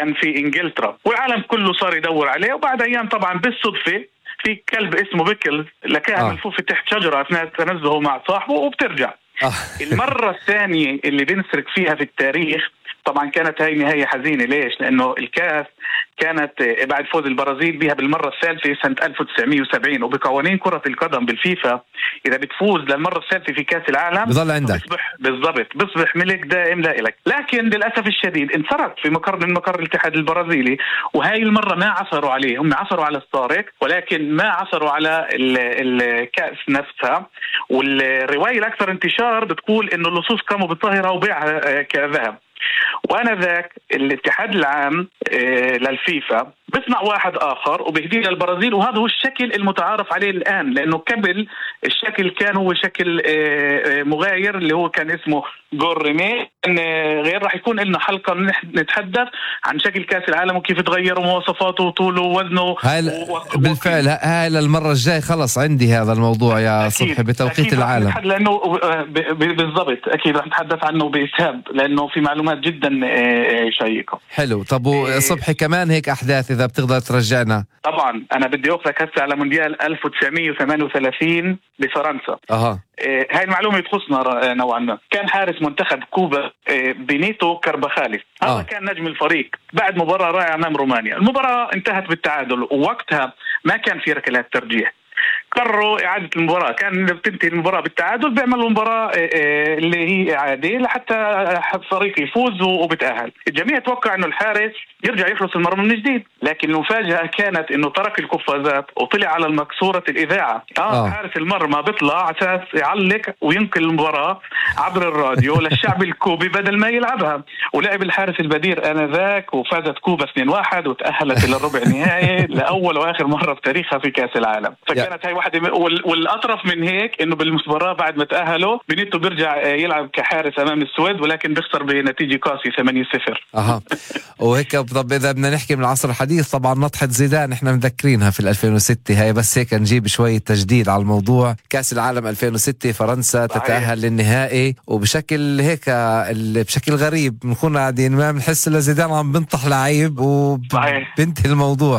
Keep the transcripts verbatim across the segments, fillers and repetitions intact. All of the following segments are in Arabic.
كان في انجلترا، والعالم كله صار يدور عليه. وبعد ايام طبعا بالصدفه في كلب اسمه بيكلز لقاها آه. ملفوفه تحت شجره اثناء تنزهه مع صاحبه وبترجع. آه. المره الثانيه اللي بنسرق فيها في التاريخ طبعا كانت هاي نهاية حزينة. ليش؟ لأنه الكاس كانت بعد فوز البرازيل بها بالمرة الثالثة سنة ألف وتسعمية وسبعين، وبقوانين كرة القدم بالفيفا إذا بتفوز للمرة الثالثة في كاس العالم بضل عندك بصبح بالضبط بصبح ملك دائم لإلك. لكن للأسف الشديد انسرق في مقر من مقر الاتحاد البرازيلي، وهاي المرة ما عثروا عليه. هم عثروا على السارق ولكن ما عثروا على الكأس نفسها. والرواية الأكثر انتشار بتقول إنه اللصوص قاموا بطهرها وبيعها كذهب. وانا ذاك الاتحاد العام للفيفا بصنع واحد اخر وبيهديه للبرازيل، وهذا هو الشكل المتعارف عليه الان، لانه قبل الشكل كان هو شكل مغاير اللي هو كان اسمه جورمي. غير راح يكون لنا حلقه نتحدث عن شكل كاس العالم وكيف تغير مواصفاته وطوله ووزنه. هاي بالفعل هاي المره الجاي خلص عندي هذا الموضوع يا صبحي بتوقيت العالم، لانه بالضبط اكيد راح نتحدث عنه باسهاب لانه في معلومات جدا شيقه. حلو. طب صبحي كمان هيك احداث اذا بتقدر ترجعنا. طبعا انا بدي اخذك هسه على مونديال ألف وتسعمية وثمانية وثلاثين بفرنسا. اها هاي المعلومة تخصنا نوعا ما. كان حارس منتخب كوبا بينيتو كارباخالي، هذا آه. كان نجم الفريق. بعد مباراة رائعة امام رومانيا، المباراة انتهت بالتعادل ووقتها ما كان في ركلات ترجيح. قرروا إعادة المباراة، كان بتنتهي المباراة بالتعادل بيعملوا المباراة اللي هي إعادة لحتى الفريق يفوز وبتأهل. الجميع توقع إنه الحارس يرجع يحرس المرمى من جديد، لكن المفاجأة كانت إنه ترك القفازات وطلع على المكسورة الإذاعة. آه, آه. حارس المرمى بيطلع على أساس يعلق وينقل المباراة عبر الراديو للشعب الكوبي بدل ما يلعبها. ولعب الحارس البدير آنذاك وفازت كوبا اثنين واحد وتأهلت إلى الربع النهائي لأول وآخر مرة في تاريخها في كأس العالم. فكانت هاي واحدة. والأطرف من هيك إنه بالمباراة بعد ما تأهلوا بينيتو بيرجع يلعب كحارس أمام السويد ولكن بيخسر بنتيجة قاسية ثمانية صفر. أها. وهيك طب إذا بدنا نحكي من العصر الحديث طبعا نطحة زيدان إحنا مذكرينها في ألفين وستة، هاي بس هيك نجيب شوية تجديد على الموضوع. كأس العالم ألفين وستة فرنسا صحيح. تتأهل للنهائي وبشكل هيك بشكل غريب بنكون قاعدين ما بنحس إلا زيدان عم بنطح لعيب وبنتهي الموضوع.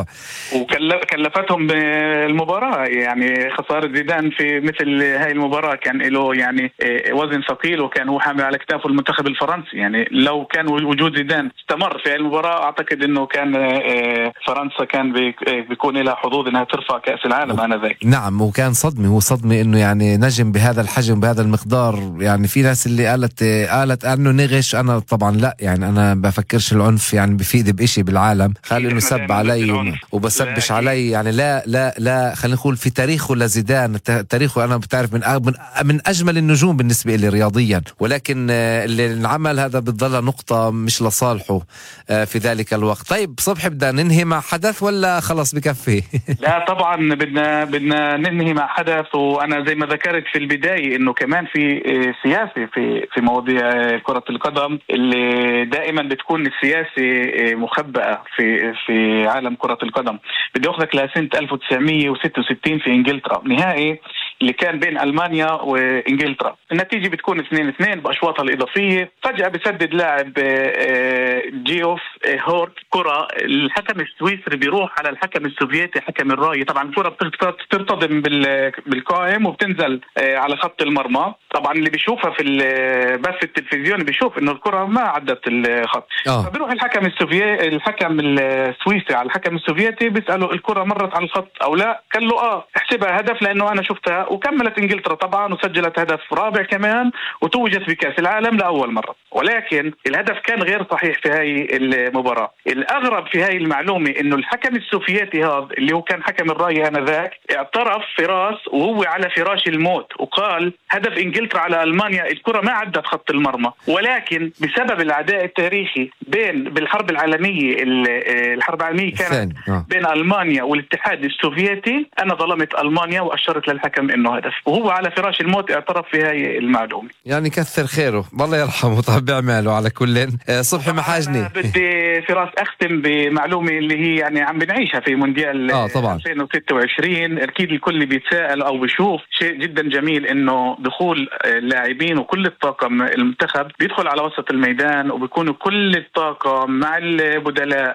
وكلفتهم بالمباراة يعني خسارة زيدان في مثل هاي المباراة كان له يعني وزن ثقيل وكان هو حامل على كتافه المنتخب الفرنسي. يعني لو كان وجود زيدان استمر في هاي المباراة أعتقد إنه كان فرنسا كان بيكون لها حظوظ إنها ترفع كأس العالم آنذاك. نعم وكان صدمة هو صدمة إنه يعني نجم بهذا الحجم بهذا المقدار. يعني في ناس اللي قالت قالت أنه نغش، أنا طبعا لا يعني أنا بفكرش العنف يعني بفيد بإشي بالعالم. خلي إنه سب علي وبسبش علي يعني لا لا لا خلينا نقول في تاريخه لزيدان تاريخه أنا بتعرف من من أجمل النجوم بالنسبة لي رياضيا، ولكن اللي انعمل هذا بتضل نقطة مش لصالحه في ذلك الوقت. طيب صبحي بدنا ننهي مع حدث ولا خلص بكفي؟ لا طبعا بدنا بدنا ننهي مع حدث. وأنا زي ما ذكرت في البداية إنه كمان في سياسة في في مواضيع كرة القدم اللي دائما بتكون السياسة مخبأة في في عالم كرة القدم. بدي أخذك لسنة ألف وتسعمية وستة وستين في إنجلترا، نهائي اللي كان بين ألمانيا وإنجلترا. النتيجة بتكون اثنين اثنين بأشواطها الإضافية. فجأة بسدد لاعب جيوف هورت كرة، الحكم السويسري بيروح على الحكم السوفيتي حكم الراية. طبعا الكرة بترتطم بالقائم وبتنزل على خط المرمى. طبعا اللي بيشوفها في البث التلفزيوني بيشوف إنه الكرة ما عدت الخط. فبيروح الحكم السوفيتي الحكم السويسري على الحكم السوفيتي بيسأله الكرة مرت على الخط أو لا؟ قال له آه احسبها هدف لأنه أنا شفتها. وكملت إنجلترا طبعا وسجلت هدف رابع كمان وتوجت بكأس العالم لأول مرة. ولكن الهدف كان غير صحيح في هاي المباراة. الأغرب في هاي المعلومة إنه الحكم السوفيتي هذا اللي هو كان حكم الراية آنذاك اعترف فراس وهو على فراش الموت وقال هدف إنجلترا على ألمانيا الكرة ما عدت خط المرمى، ولكن بسبب العداء التاريخي بين بالحرب العالمية الحرب العالمية كانت بين ألمانيا والاتحاد السوفيتي، أنا ظلمت ألمانيا وأشرت للحكم إنه هدف وهو على فراش الموت اعترف في هاي المعلومة. يعني كثر خيره الله يرحمه. طب بيعمله على كل صبحي محاجني. بدي فراس أختم بمعلومة اللي هي يعني عم بنعيشها في مونديال آه طبعا. ألفين وستة وعشرين. أكيد الكل بيتساءل أو بيشوف شيء جدا جميل إنه دخول اللاعبين وكل الطاقم المنتخب بيدخل على وسط الميدان وبيكونوا كل الطاقم مع البدلاء